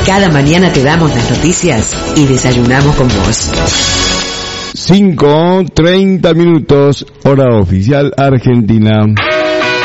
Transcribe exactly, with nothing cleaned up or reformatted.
Cada mañana te damos las noticias y desayunamos con vos. cinco treinta minutos, hora oficial argentina.